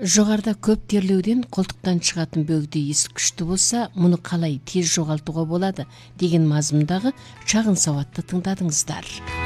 Жоғарда көп терлеуден қолтықтан шығатын бөгде иіс күшті болса, мұны қалай тез жоғалтуға болады деген мазмұндағы шағын сауатты тыңдадыңыздар.